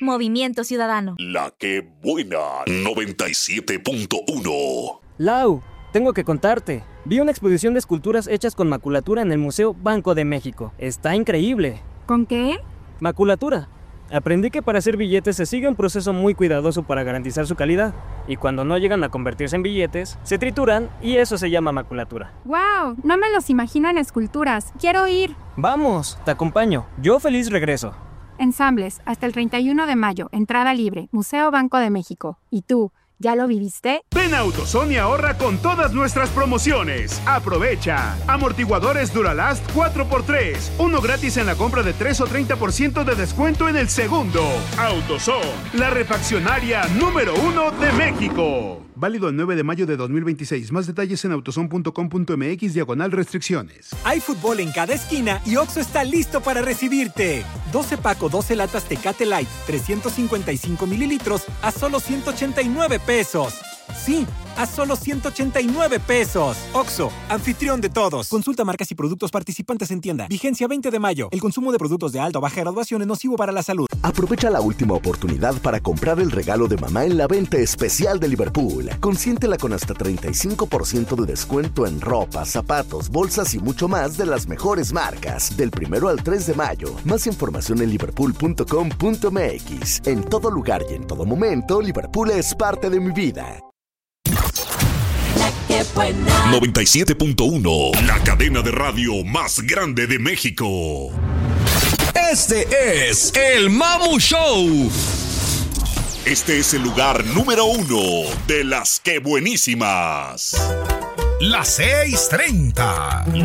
Movimiento Ciudadano. La que buena 97.1. Lau, tengo que contarte. Vi una exposición de esculturas hechas con maculatura en el Museo Banco de México. Está increíble. ¿Con qué? Maculatura. Aprendí que para hacer billetes se sigue un proceso muy cuidadoso para garantizar su calidad. Y cuando no llegan a convertirse en billetes, se trituran y eso se llama maculatura. ¡Wow! No me los imagino en esculturas. ¡Quiero ir! Vamos, te acompaño. Yo feliz regreso. Ensambles, hasta el 31 de mayo. Entrada libre. Museo Banco de México. ¿Y tú? ¿Ya lo viviste? Ven a AutoZone y ahorra con todas nuestras promociones. ¡Aprovecha! Amortiguadores Duralast 4x3. Uno gratis en la compra de 3 o 30% de descuento en el segundo. AutoZone, la refaccionaria número 1 de México. Válido el 9 de mayo de 2026. Más detalles en autozone.com.mx/restricciones. Hay fútbol en cada esquina y Oxxo está listo para recibirte. 12 pack o 12 latas Tecate Light, 355 mililitros a solo 189 pesos. Sí, a solo 189 pesos. Oxxo, anfitrión de todos. Consulta marcas y productos participantes en tienda. Vigencia 20 de mayo. El consumo de productos de alta o baja graduación es nocivo para la salud. Aprovecha la última oportunidad para comprar el regalo de mamá en la venta especial de Liverpool. Consiéntela con hasta 35% de descuento en ropa, zapatos, bolsas y mucho más de las mejores marcas. Del 1 al 3 de mayo. Más información en liverpool.com.mx. En todo lugar y en todo momento, Liverpool es parte de mi vida. 97.1, la cadena de radio más grande de México. Este es el Mamu Show. Este es el lugar número 1 de las que buenísimas. Las 6:30.